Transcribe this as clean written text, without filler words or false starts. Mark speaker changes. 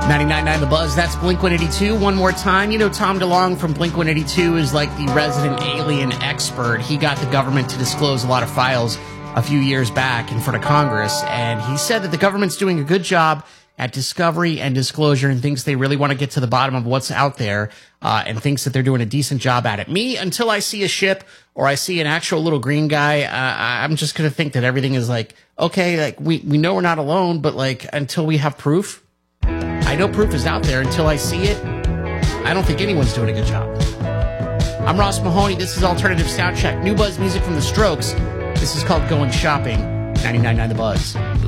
Speaker 1: 99.9 The Buzz, that's Blink-182. One more time. You know, Tom DeLonge from Blink-182 is like the resident alien expert. He got the government to disclose a lot of files a few years back in front of Congress, and he said that the government's doing a good job at discovery and disclosure and thinks they really want to get to the bottom of what's out there, and thinks that they're doing a decent job at it. Me, until I see a ship or I see an actual little green guy, I'm just going to think that everything is like, okay, like we know we're not alone, but like until we have proof, I know proof is out there. Until I see it, I don't think anyone's doing a good job. I'm Ross Mahoney. This is Alternative Soundcheck. New Buzz music from The Strokes. This is called Going Shopping. 99.9 The Buzz.